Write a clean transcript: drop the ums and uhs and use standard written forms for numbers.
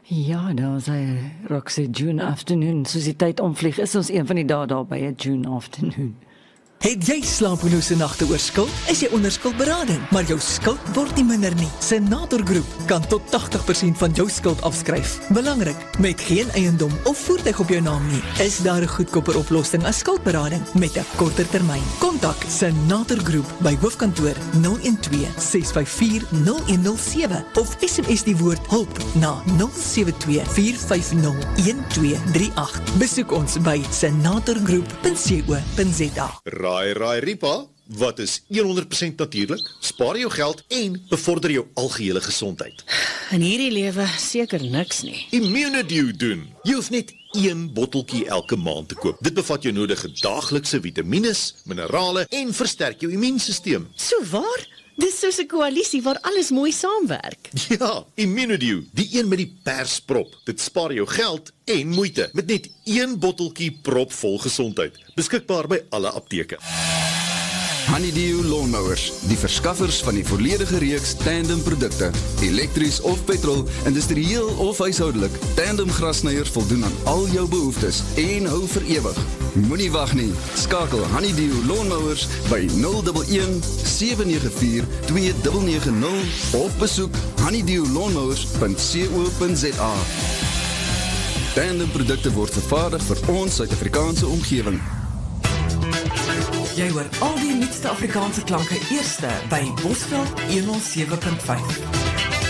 Ja, daar is hy Roxy June Afternoon. Soos die tyd omvlieg, is ons een van die dae daar by 'n June Afternoon. Het jy slapelose nagte oor skuld? Is jy onder skuldberading, maar jou skuld word nie minder nie. Senator Groep kan tot 80% van jou skuld afskryf. Belangrik, met geen eiendom of voertuig op jou naam nie, is daar 'n goedkoper oplossing as skuldberading met 'n korter termyn. Kontak Senator Groep by hoofkantoor 012-654-0107 of SMS die woord hulp na 072-450-1238. Besoek ons by senatorgroep.co.za. Raai Ripa, wat is 100% natuurlijk? Spaar jou geld en bevorder jou algehele gesondheid. In hierdie lewe seker niks nie. Immunedew doen. Jy hoef net 1 botteltjie elke maand te koop. Dit bevat jou nodige daaglikse vitamines, minerale en versterk jou immuunstelsel. So waar? Dis soos 'n koalisie waar alles mooi saamwerk. Ja, Immunedew, die een met die persprop. Dit spaar jou geld en moeite met net 1 botteltjie propvol gesondheid. Beskikbaar by alle apteke. Honeydew Lawnmowers, die verskaffers van die volledige reeks Tandem produkte. Elektries of petrol, industrieel of huishoudelik, Tandem grasnyers voldoen aan al jou behoeftes en hou vir ewig. Moenie wag nie, skakel Honeydew Lawnmowers by 011 794 2990 of besoek honeydewlawnmowers.co.za. Tandem produkte word vervaardig vir ons Suid-Afrikaanse omgewing. Jy hoor al die nuutste Afrikaanse klanke eerste by Bosveld 107.5.